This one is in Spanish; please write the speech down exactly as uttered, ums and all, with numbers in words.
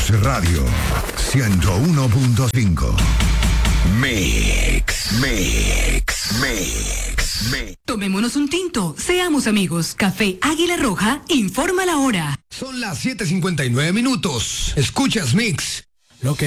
Mix Radio ciento uno punto cinco. Mix, Mix, Mix, Mix. Tomémonos un tinto, seamos amigos. Café Águila Roja informa la hora. Son las siete cincuenta y nueve minutos. Escuchas Mix. Lo que